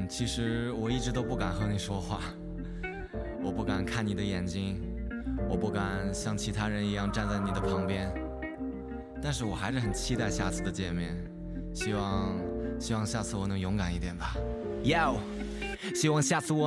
其实我一直都不敢和你说话，我不敢看你的眼睛，我不敢像其他人一样站在你的旁边，但是我还是很期待下次的见面，希望下次我能勇敢一点吧。Yo， 希望下次我